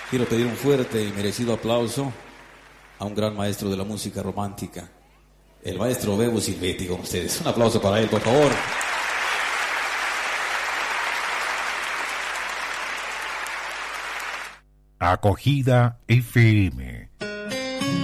Quiero pedir un fuerte y merecido aplauso a un gran maestro de la música romántica, el maestro Bebo Silvetti, con ustedes. Un aplauso para él, por favor. Acogida FM